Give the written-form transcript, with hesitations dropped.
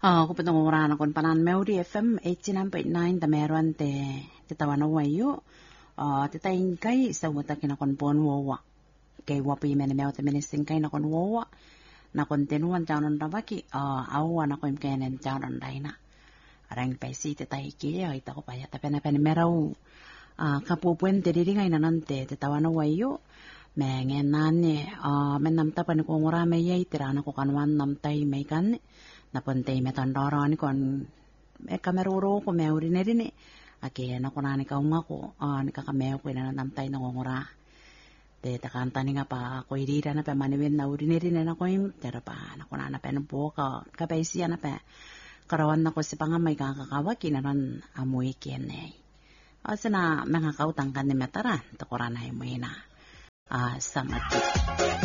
Ako petong kon panan Melody FM 89.9 ta meron te tawana wayo. Te taingkay sa wata kinakon pon wawa. Kay wapi mene meo te menisingkay na kon wawa. Na kontinuan jaunon tabaki awa na ko imkenen jaunon daina. Arang pesi te taiki ay ta ko paya ta pena merau. Kapupuen te diringay na nante te tawana wayo. Mengen nane menam ta pan ko ngorame yai tirana ko kanwan nam tai mai kan. Napuntay metandara ni kon kameruro ko meuri nerine ake na kunani ka unga ko ni kakameo ko na namtay na ngora te takanta ni nga pa ko irira na pa maniwen na uri nerine na ko im tera pa na kunana pa no ka kapaisia na pa karawan na ko si pangamay kakakawa kinaran amoy kene asana mga kautang kan ni metara to korana mo ina samat